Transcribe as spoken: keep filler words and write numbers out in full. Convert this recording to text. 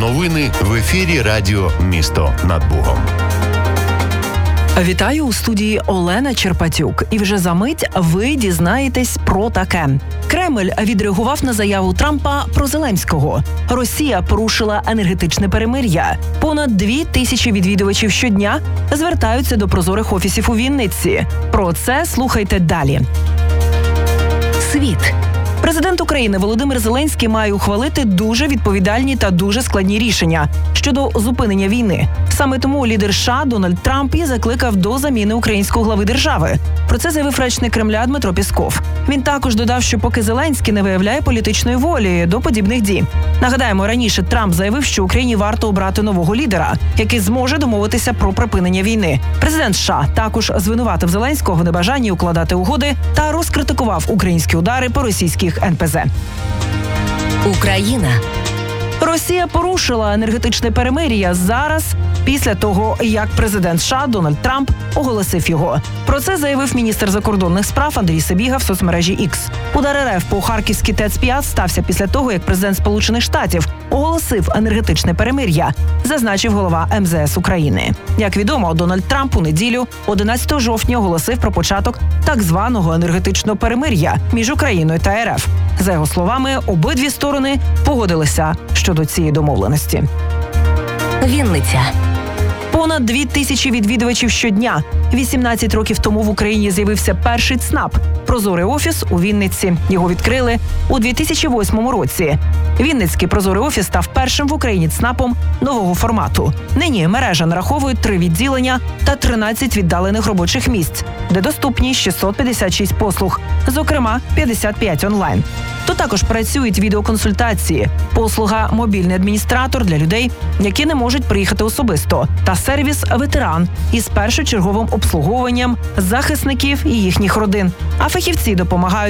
Новини в ефірі радіо «Місто над Богом». Вітаю у студії Олена Черпатюк. І вже за мить ви дізнаєтесь про таке. Кремль відреагував на заяву Трампа про Зеленського. Росія порушила енергетичне перемир'я. Понад дві тисячі відвідувачів щодня звертаються до прозорих офісів у Вінниці. Про це слухайте далі. Світ. Президент України Володимир Зеленський має ухвалити дуже відповідальні та дуже складні рішення щодо зупинення війни. Саме тому лідер США Дональд Трамп і закликав до заміни українського глави держави. Про це заявив речник Кремля Дмитро Пєсков. Він також додав, що поки Зеленський не виявляє політичної волі до подібних дій. Нагадаємо, раніше Трамп заявив, що Україні варто обрати нового лідера, який зможе домовитися про припинення війни. Президент США також звинуватив Зеленського в небажанні укладати угоди та розкритикував українські удари по російських ен пе зе. Україна. Росія порушила енергетичне перемир'я зараз, після того, як президент США Дональд Трамп оголосив його. Про це заявив міністр закордонних справ Андрій Сибіга в соцмережі Ікс. Удар РФ по харківській ТЕЦ п'ять стався після того, як президент Сполучених Штатів оголосив енергетичне перемир'я, зазначив голова ем зе ес України. Як відомо, Дональд Трамп у неділю, одинадцятого жовтня, оголосив про початок так званого енергетичного перемир'я між Україною та ер еф. За його словами, обидві сторони погодилися щодо цієї домовленості. Вінниця. Понад дві тисячі відвідувачів щодня. вісімнадцять років тому в Україні з'явився перший ЦНАП – прозорий офіс у Вінниці. Його відкрили у дві тисячі восьмому році. Вінницький прозорий офіс став першим в Україні ЦНАПом нового формату. Нині мережа нараховує три відділення та тринадцять віддалених робочих місць, де доступні шістсот п'ятдесят шість послуг, зокрема п'ятдесят п'ять онлайн. Тут також працюють відеоконсультації, послуга «Мобільний адміністратор» для людей, які не можуть приїхати особисто, та сервіс «Ветеран» із першочерговим обслуговуванням захисників і їхніх родин. А фахівці допомагають